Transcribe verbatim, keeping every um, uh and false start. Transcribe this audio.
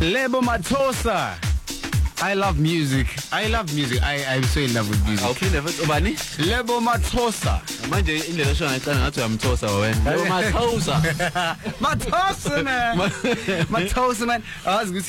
Lebo Matosa. I love music. I love music. I I'm so in love with music. Okay, never ubani? Lebo Matosa. Manje indlela shona ngicela ngathi uyamthosa wena. Lebo Matosa. Matosa man. Matosa man.